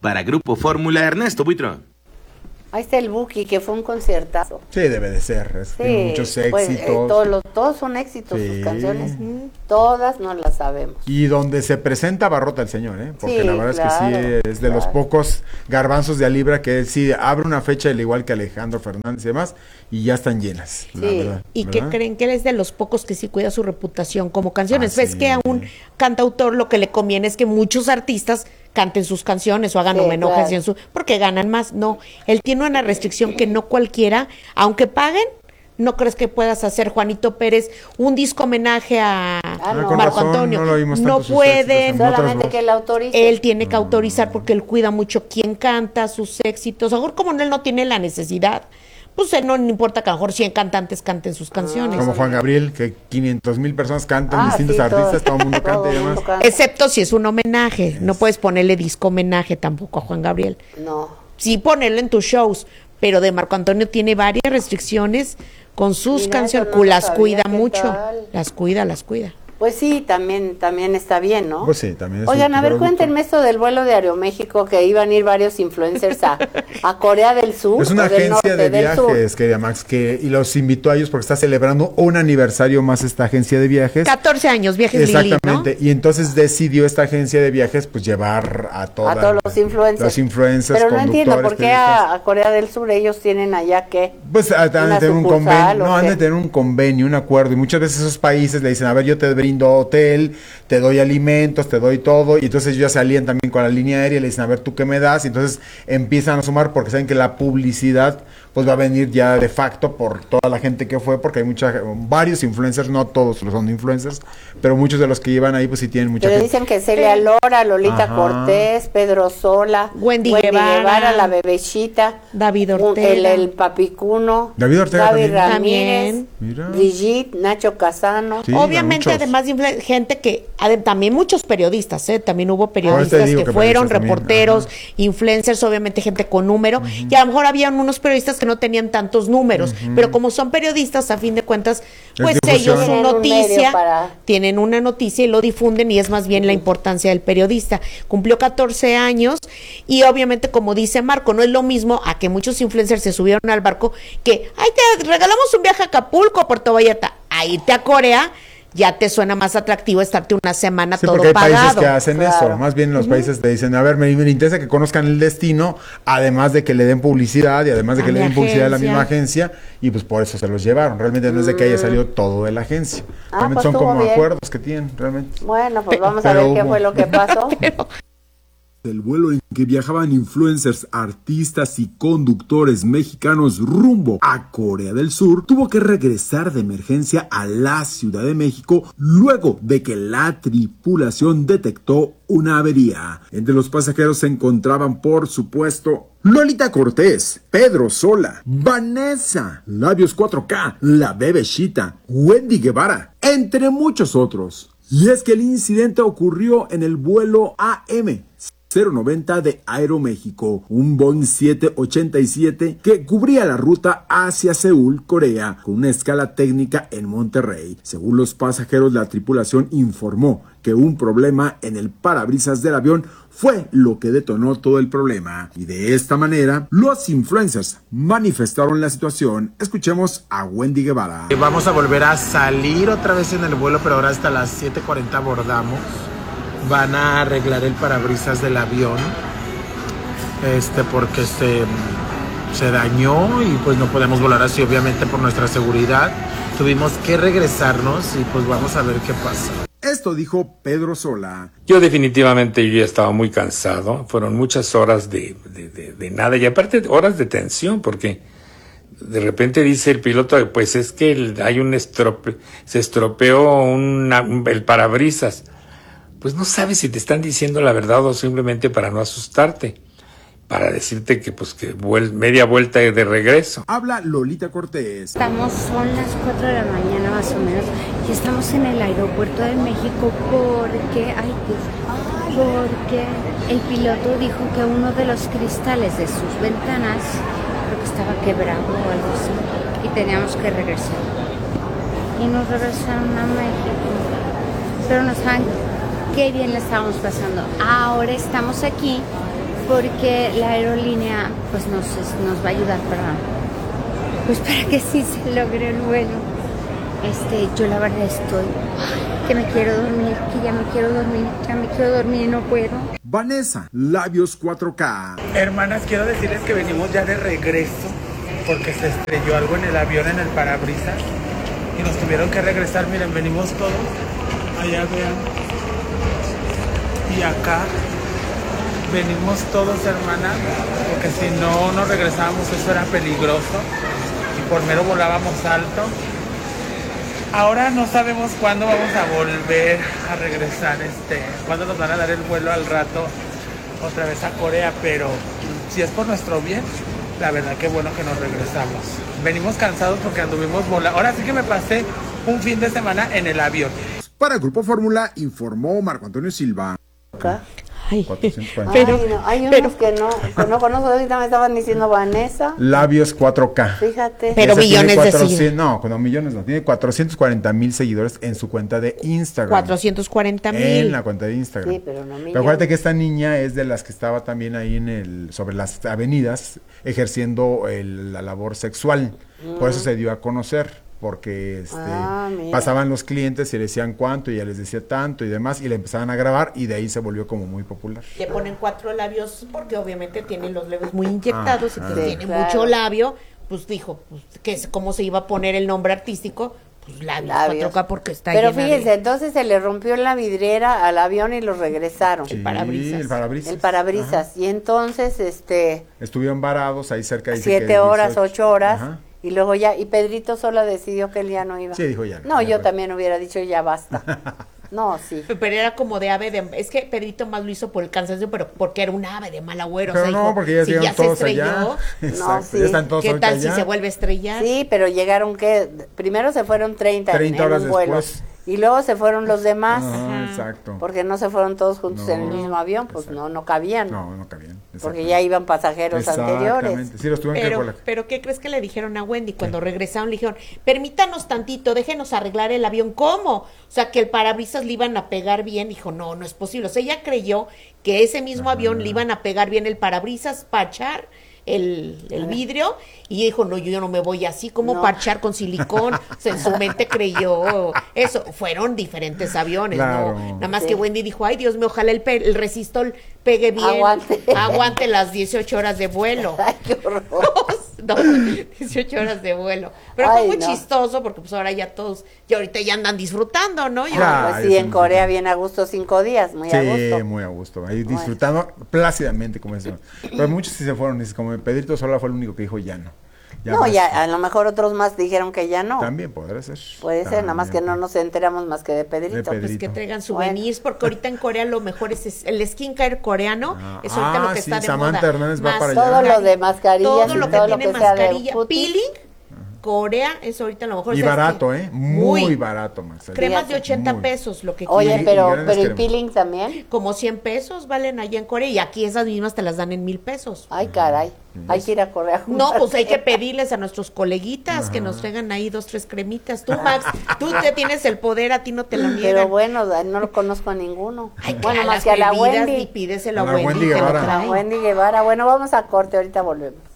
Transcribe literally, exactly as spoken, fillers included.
Para Grupo Fórmula, Ernesto Buitrón. Ahí está el Buki, que fue un conciertazo. Sí, debe de ser. Es, sí, tiene muchos éxitos. Pues, eh, todos, los, todos son éxitos, sí. Sus canciones. Todas no las sabemos. Y donde se presenta abarrota el señor, ¿eh? Porque sí, la verdad claro, es que sí, es de claro. los pocos garbanzos de a libra que sí abre una fecha, al igual que Alejandro Fernández y demás, y ya están llenas. Sí. La verdad, y ¿verdad? que creen que él es de los pocos que sí cuida su reputación como canciones. Ah, Ves sí. que a un cantautor lo que le conviene es que muchos artistas canten sus canciones o hagan sí, homenajes claro. en su, porque ganan más. No, él tiene una restricción que no cualquiera, aunque paguen, no crees que puedas hacer, Juanito Pérez, un disco homenaje a ah, no. Marco razón, Antonio. No, no pueden. Solamente que él autorice. Él tiene que autorizar porque él cuida mucho quién canta, sus éxitos. A lo mejor como él no tiene la necesidad, pues él no le importa que a lo mejor cien cantantes canten sus canciones. Como Juan Gabriel, que quinientos mil personas cantan, ah, distintos sí, artistas, todo el mundo todo canta y demás. Canta. Excepto si es un homenaje. Yes. No puedes ponerle disco homenaje tampoco a Juan Gabriel. No. Sí, ponerlo en tus shows, pero de Marco Antonio tiene varias restricciones con sus Mira, canciones. No las cuida mucho. Tal. Las cuida, las cuida. Pues sí, también también está bien, ¿no? Pues sí, también es Oigan, un a ver, producto. cuéntenme esto del vuelo de Aeroméxico, que iban a ir varios influencers a, a Corea del Sur. Es una agencia norte, de viajes, querida Max, que y los invitó a ellos porque está celebrando un aniversario más esta agencia de viajes. catorce años, viajes Exactamente, Lili, ¿no? Y entonces decidió esta agencia de viajes pues llevar a toda, a todos los influencers. Los influencers, pero no entiendo por qué a, a Corea del Sur ellos tienen allá que pues han de tener un convenio, no, han de tener un convenio, un acuerdo, y muchas veces esos países le dicen, a ver, yo te brindo hotel, te doy alimentos, te doy todo, y entonces ellos ya salían también con la línea aérea y le dicen, a ver, ¿tú qué me das? Y entonces empiezan a sumar porque saben que la publicidad pues va a venir ya de facto por toda la gente que fue, porque hay mucha, varios influencers, no todos los son influencers, pero muchos de los que llevan ahí pues sí tienen mucha pero gente. Dicen que Celia Lora, Lolita Ajá. Cortés, Pedro Sola, Wendy, Wendy Guevara, Guevara, la Bebechita, David Ortega, el, el Papicuno, David Ortega David también. Ramírez, Mira. Brigitte, Nacho Casano. Sí, obviamente además de gente que, también muchos periodistas, ¿eh? También hubo periodistas que, que fueron, reporteros, influencers, obviamente gente con número, uh-huh. y a lo mejor habían unos periodistas que no tenían tantos números, uh-huh. pero como son periodistas, a fin de cuentas, pues ellos su noticia, un para... tienen una noticia y lo difunden, y es más bien uh-huh. la importancia del periodista. Cumplió catorce años, y obviamente, como dice Marco, no es lo mismo a que muchos influencers se subieron al barco que, ay, te regalamos un viaje a Acapulco, a Puerto Vallarta, a irte a Corea, ya te suena más atractivo estarte una semana sí, todo porque hay pagado. países que hacen claro. eso, más bien los uh-huh. países te dicen, a ver, me, me interesa que conozcan el destino, además de que le den publicidad y además de que a le den publicidad a la misma agencia, y pues por eso se los llevaron. Realmente no es de que haya salido todo de la agencia. Ah, realmente pues son como bien. acuerdos que tienen, realmente. Bueno, pues vamos a ver qué fue lo que pasó. El vuelo en que viajaban influencers, artistas y conductores mexicanos rumbo a Corea del Sur tuvo que regresar de emergencia a la Ciudad de México luego de que la tripulación detectó una avería. Entre los pasajeros se encontraban, por supuesto, Lolita Cortés, Pedro Sola, Vanessa, Labios cuatro K, La Bebechita, Wendy Guevara, entre muchos otros. Y es que el incidente ocurrió en el vuelo A M cero noventa de Aeroméxico, un Boeing siete ochenta y siete que cubría la ruta hacia Seúl, Corea, con una escala técnica en Monterrey. Según los pasajeros, la tripulación informó que un problema en el parabrisas del avión fue lo que detonó todo el problema. Y de esta manera, los influencers manifestaron la situación. Escuchemos a Wendy Guevara. Vamos a volver a salir otra vez en el vuelo, pero ahora hasta las siete cuarenta abordamos. Van a arreglar el parabrisas del avión, este, porque se, se dañó y pues no podemos volar así, obviamente por nuestra seguridad. Tuvimos que regresarnos y pues vamos a ver qué pasa. Esto dijo Pedro Sola. Yo definitivamente yo ya estaba muy cansado, fueron muchas horas de, de, de, de nada, y aparte horas de tensión, porque de repente dice el piloto, pues es que el, hay un estrope, se estropeó una, el parabrisas. Pues no sabes si te están diciendo la verdad o simplemente para no asustarte, para decirte que pues que vuel- media vuelta de regreso. Habla Lolita Cortés. Estamos, son las cuatro de la mañana más o menos, y estamos en el aeropuerto de México porque, ay, porque el piloto dijo que uno de los cristales de sus ventanas creo que estaba quebrado o algo así, y teníamos que regresar. Y nos regresaron a México, pero nos saben qué bien la estábamos pasando. Ahora estamos aquí porque la aerolínea pues nos, nos va a ayudar para, pues para que sí se logre el vuelo. Este, yo la verdad estoy, que me quiero dormir, que ya me quiero dormir, ya me quiero dormir y no puedo. Vanessa, Labios cuatro K. Hermanas, quiero decirles que venimos ya de regreso porque se estrelló algo en el avión, en el parabrisas, y nos tuvieron que regresar. Miren, venimos todos, allá vean, y acá venimos todos, hermanas, porque si no nos regresábamos eso era peligroso y por mero volábamos alto. Ahora no sabemos cuándo vamos a volver a regresar, este, cuándo nos van a dar el vuelo al rato otra vez a Corea, pero si es por nuestro bien, la verdad que bueno que nos regresamos. Venimos cansados porque anduvimos volando. Ahora sí que me pasé un fin de semana en el avión. Para el Grupo Fórmula informó Marco Antonio Silva. Acá. Ay, pero, Ay, no, hay unos pero, que no, que no conozco. Ahorita me estaban diciendo Vanessa. Labios cuatro K. Fíjate. Pero millones de seguidores. No, no, millones no. Tiene cuatrocientos cuarenta mil seguidores en su cuenta de Instagram. cuatrocientos cuarenta mil. En la cuenta de Instagram. Sí, pero no millones. Pero acuérdate que esta niña es de las que estaba también ahí en el, sobre las avenidas, ejerciendo el, la labor sexual. Mm. Por eso se dio a conocer. Porque este, ah, pasaban los clientes y le decían cuánto y ella les decía tanto y demás y le empezaban a grabar y de ahí se volvió como muy popular. Le ponen cuatro labios porque obviamente tienen los labios muy inyectados ah, y pues ah, tiene claro. mucho labio, pues dijo pues, que es, cómo se iba a poner el nombre artístico, pues labios, labios. cuatro K porque está Pero llena fíjense, de... entonces se le rompió la vidriera al avión y lo regresaron. Sí, el parabrisas. El parabrisas. El parabrisas. Ajá. Y entonces, este... estuvieron varados ahí cerca de... Siete horas, ocho horas. Ajá. Y luego ya, y Pedrito Sola decidió que él ya no iba. Sí, dijo ya. No, ya yo fue. también hubiera dicho ya basta. No, sí. Pero era como de ave de... Es que Pedrito más lo hizo por el cansancio, pero porque era un ave de mal agüero. Pero o sea, no, dijo, porque ya, si ya se todos estrelló, allá. No, sí. Ya están todos ¿qué tal allá? si se vuelve a estrellar? Sí, pero llegaron que... Primero se fueron treinta, treinta en horas un vuelo. después. Y luego se fueron los demás. Ajá, exacto. Porque no se fueron todos juntos No, en el mismo avión, pues exacto. no, no cabían. No, no cabían. Porque ya iban pasajeros anteriores. Sí, los tuvieron pero, que volar. pero ¿qué crees que le dijeron a Wendy? Cuando ¿Qué? regresaron le dijeron, permítanos tantito, déjenos arreglar el avión. ¿Cómo? O sea, que el parabrisas le iban a pegar bien. Dijo, no, no es posible. O sea, ella creyó que ese mismo Ajá. avión le iban a pegar bien el parabrisas, pachar el, el vidrio, y dijo, no, yo, yo no me voy así, como no. parchar con silicón. O sea, en su mente creyó eso. Fueron diferentes aviones, claro. ¿no? Nada más sí. que Wendy dijo, ay, Dios mío, ojalá el, pe- el resistor pegue bien. Aguante. Aguante las dieciocho horas de vuelo. Ay, qué horror. No, dieciocho horas de vuelo. Pero Ay, fue muy no. chistoso porque pues ahora ya todos, ya ahorita ya andan disfrutando, ¿no? Ya, Ah, pues sí, en Corea bien a gusto cinco días, muy sí, a gusto. Sí, muy a gusto. Ahí disfrutando bueno. plácidamente, como eso. Pero muchos sí se fueron. Es como Pedrito Sola fue el único que dijo ya no. Ya no, más. ya a lo mejor otros más dijeron que ya no. También podrá ser. Puede ser, nada más que no nos enteramos más que de Pedrito. De Pedrito. Pues que traigan souvenirs, bueno. porque ahorita en Corea lo mejor es, es el skincare coreano, ah, es ahorita ah, lo que sí, está de Samantha moda. Hernández va Más para todo allá. lo de mascarillas todo y lo que todo tiene lo que sea de mascarilla, peeling, Corea es ahorita lo mejor. Y o sea, barato, es que ¿eh? Muy, muy barato, Marcela. Cremas de ochenta muy. pesos, lo que Oye, quieren. pero, grandes pero el cremas. peeling también. Como cien pesos valen allá en Corea y aquí esas mismas te las dan en mil pesos. Ay, caray. Hay que ir a Corea. No, pues hay que pedirles a nuestros coleguitas Ajá. que nos traigan ahí dos, tres cremitas. Tú, Max, tú ya tienes el poder, a ti no te lo niegan. Pero bueno, no lo conozco a ninguno. Ay, bueno, que más que a la Wendy. Y pídeselo a, a la Wendy, Wendy te lo Guevara. trae. A Wendy Guevara. Bueno, vamos a corte, ahorita volvemos.